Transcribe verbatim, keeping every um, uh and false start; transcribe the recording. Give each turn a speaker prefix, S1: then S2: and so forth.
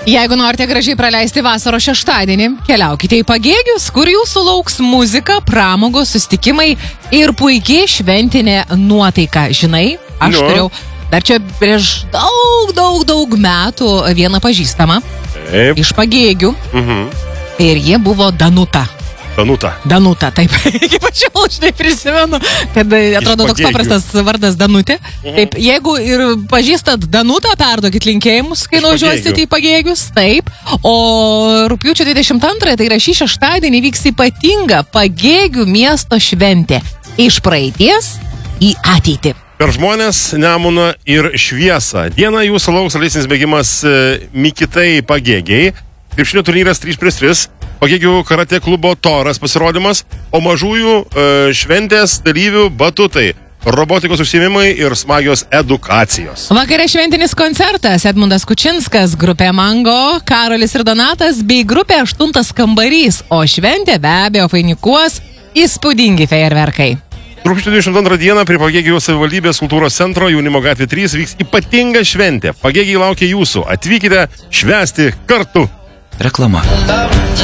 S1: Jeigu norite gražiai praleisti vasaros šeštadienį, keliaukite į Pagėgius, kur jūsų lauks muzika, pramogos, susitikimai ir puikiai šventinė nuotaika. Žinai, aš
S2: Nu.
S1: turėjau dar čia prieš daug, daug, daug metų vieną pažįstamą
S2: Taip.
S1: iš Pagėgių
S2: Mhm.
S1: ir jie buvo Danuta.
S2: Danuta.
S1: Danuta, taip. Iki pačiol aš tai prisimenu, kad atrodo toks
S2: Pagėgių.
S1: paprastas vardas Danutė. Taip, jeigu ir pažįstat Danutą, perduokit linkėjimus, kai
S2: Iš
S1: nuvažiuosite į Pagėgius. Taip. O rugpjūčio dvidešimt antrąją, tai yra šį šeštadienį, vyks ypatinga Pagėgių miesto šventė. Iš praeities į ateitį.
S2: Per žmonės, Nemuną ir šviesą. Dieną jūsų lauks tradicinis bėgimas e, Mikitai Pagėgiai. Krepšinio turnyras trys prieš tris. Pagėgių karate klubo Toras pasirodymas. O mažųjų e, šventės dalyvių batutai. Robotikos užsiėmimai ir smagios edukacijos.
S1: Vakare šventinis koncertas. Edmundas Kučinskas, grupė Mango, Karolis ir Donatas bei grupė Aštuntas kambarys. O šventė be abejo vainikuos įspūdingi fejerverkai.
S2: Rugpjūčio dvidešimt antrą dieną prie Pagėgių savivaldybės kultūros centro Jaunimo gatvė trys vyks ypatinga šventė. Pagėgiai laukia jūsų. Atvykite švęsti kartu.
S3: Reklama.